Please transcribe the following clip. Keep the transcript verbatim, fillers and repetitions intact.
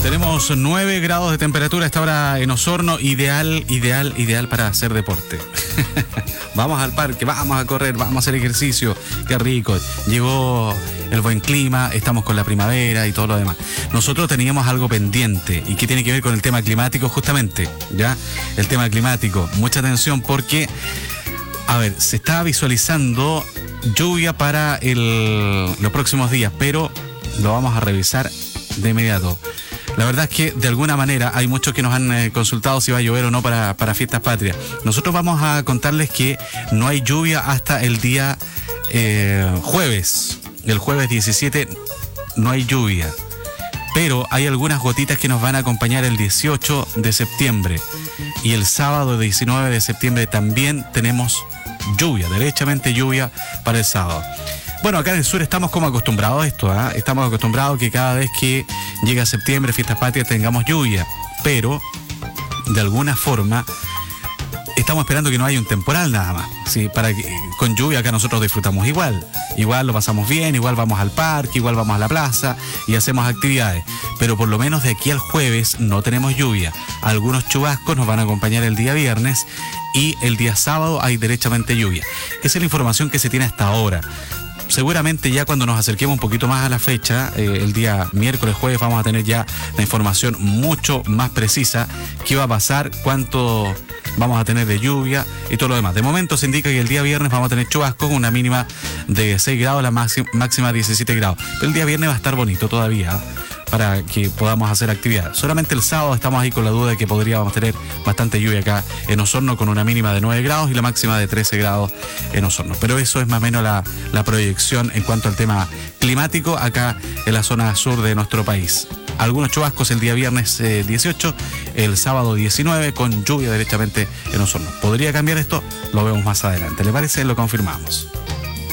Tenemos nueve grados de temperatura a esta hora en Osorno, ideal, ideal, ideal para hacer deporte. Vamos al parque, vamos a correr, vamos a hacer ejercicio, qué rico. Llegó el buen clima, estamos con la primavera y todo lo demás. Nosotros teníamos algo pendiente y que tiene que ver con el tema climático justamente, ¿ya? El tema climático, mucha atención porque, a ver, se está visualizando lluvia para el, los próximos días, pero lo vamos a revisar de inmediato. La verdad es que de alguna manera hay muchos que nos han eh, consultado si va a llover o no para, para Fiestas Patrias. Nosotros vamos a contarles que no hay lluvia hasta el día eh, jueves. El jueves diecisiete no hay lluvia, pero hay algunas gotitas que nos van a acompañar el dieciocho de septiembre. Y el sábado diecinueve de septiembre también tenemos lluvia, derechamente lluvia para el sábado. Bueno, acá en el sur estamos como acostumbrados a esto, ¿eh? Estamos acostumbrados que cada vez que llega septiembre, Fiestas Patrias, tengamos lluvia, pero de alguna forma estamos esperando que no haya un temporal nada más, ¿sí? Para que con lluvia acá nosotros disfrutamos igual, igual lo pasamos bien, igual vamos al parque, igual vamos a la plaza y hacemos actividades, pero por lo menos de aquí al jueves no tenemos lluvia. Algunos chubascos nos van a acompañar el día viernes y el día sábado hay derechamente lluvia. Esa es la información que se tiene hasta ahora. Seguramente ya cuando nos acerquemos un poquito más a la fecha, eh, el día miércoles, jueves, vamos a tener ya la información mucho más precisa, qué va a pasar, cuánto vamos a tener de lluvia y todo lo demás. De momento se indica que el día viernes vamos a tener chubascos con una mínima de seis grados, la máxima, máxima diecisiete grados. Pero el día viernes va a estar bonito todavía, ¿eh? Para que podamos hacer actividad. Solamente el sábado estamos ahí con la duda de que podríamos tener bastante lluvia acá en Osorno con una mínima de nueve grados y la máxima de trece grados en Osorno. Pero eso es más o menos la, la proyección en cuanto al tema climático acá en la zona sur de nuestro país. Algunos chubascos el día viernes eh, dieciocho, el sábado diecinueve con lluvia derechamente en Osorno. ¿Podría cambiar esto? Lo vemos más adelante. ¿Le parece? Lo confirmamos.